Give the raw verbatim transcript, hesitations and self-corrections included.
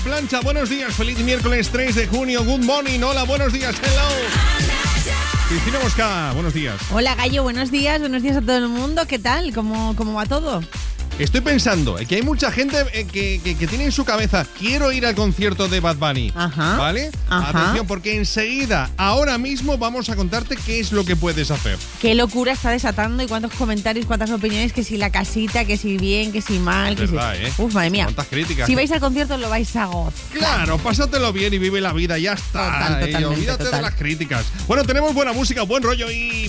Plancha, buenos días, feliz miércoles tres de junio, good morning, hola, buenos días, hello. Cristina Mosca, buenos días. Hola Gallo, buenos días, buenos días a todo el mundo, ¿qué tal? ¿Cómo, cómo va todo? Estoy pensando que hay mucha gente que, que, que tiene en su cabeza, quiero ir al concierto de Bad Bunny, Ajá, ¿vale? ajá. Atención, porque enseguida, ahora mismo vamos a contarte qué es lo que puedes hacer. Qué locura está desatando y cuántos comentarios, cuántas opiniones, que si la casita, que si bien, que si mal, que verdad, si... ¿eh? Uf, madre mía. Cuántas críticas. Si vais al concierto lo vais a gozar. Claro, pásatelo bien y vive la vida, ya está. Total, y totalmente, olvídate total. de las críticas. Bueno, tenemos buena música, buen rollo y